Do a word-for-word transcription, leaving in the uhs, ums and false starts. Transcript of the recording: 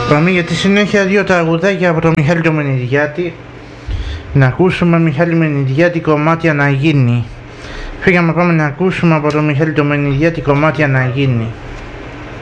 Πάμε για τη συνέχεια δύο τραγουδάκια από τον Μιχάλη το Μενιδιάτη. Να ακούσουμε Μιχάλη Μενιδιάτη κομμάτια να γίνει. Φύγαμε, πάμε να ακούσουμε από τον Μιχάλη το Μενιδιάτη κομμάτια να γίνει.